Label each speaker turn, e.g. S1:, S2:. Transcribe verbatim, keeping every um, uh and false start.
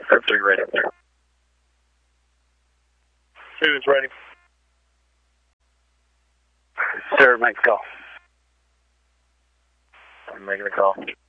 S1: Air three ready.
S2: Two is ready.
S1: Sir, make a call.
S2: I'm making a call.